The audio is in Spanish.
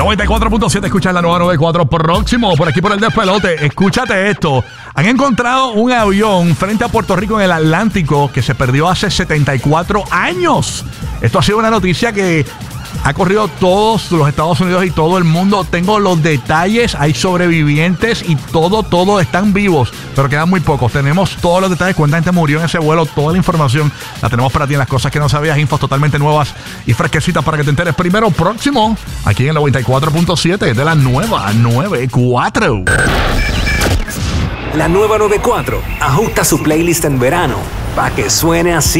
94.7, escucha la nueva 94. Próximo, por aquí por el despelote. Escúchate esto. Han encontrado un avión frente a Puerto Rico en el Atlántico que se perdió hace 74 años. Esto ha sido una noticia que ha corrido todos los Estados Unidos y todo el mundo. Tengo los detalles, hay sobrevivientes y todo están vivos, pero quedan muy pocos. Tenemos todos los detalles, cuánta gente murió en ese vuelo, toda la información la tenemos para ti en las cosas que no sabías, infos totalmente nuevas y fresquecitas para que te enteres primero. Próximo, aquí en el 94.7 de la nueva 94. La nueva 94 ajusta su playlist en verano para que suene así.